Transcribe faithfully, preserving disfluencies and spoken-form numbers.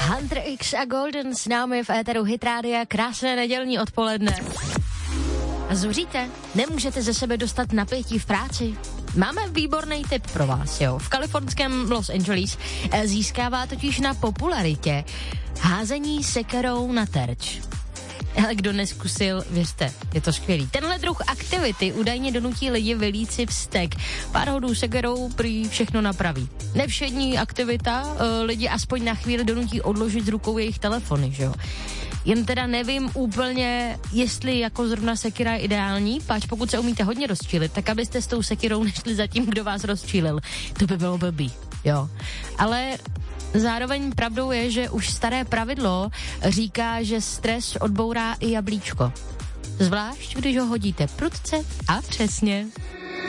Hunter X a Golden s námi v éteru Hit Rádia. Krásné nedělní odpoledne. A zuříte? Nemůžete ze sebe dostat napětí v práci? Máme výborný tip pro vás, jo. V kalifornském Los Angeles získává totiž na popularitě házení sekerou na terč. Ale kdo neskusil, věřte, je to skvělý. Tenhle druh aktivity údajně donutí lidi vylít si vztek. Pár hodů sekerou prý všechno napraví. Nevšední aktivita uh, lidi aspoň na chvíli donutí odložit z rukou jejich telefony, že jo. Jen teda nevím úplně, jestli jako zrovna sekira je ideální, páč pokud se umíte hodně rozčilit, tak abyste s tou sekirou nešli za tím, kdo vás rozčilil. To by bylo blbý, jo. Ale zároveň pravdou je, že už staré pravidlo říká, že stres odbourá i jablíčko. Zvlášť, když ho hodíte prudce a přesně.